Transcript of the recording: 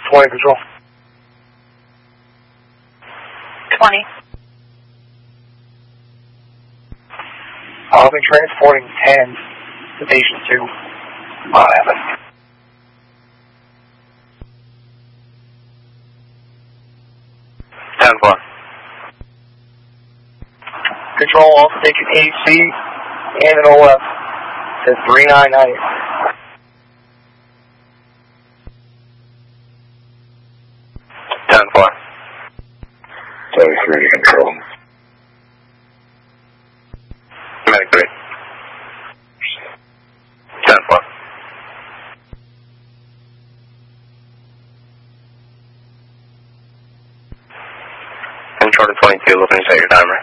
20 control. 20. I've been transporting 10 to patient 2. Evan. Control also taking AC and an OF to 399. Security control. Medic 3. 10-4. Control to 22, looking to set your timer.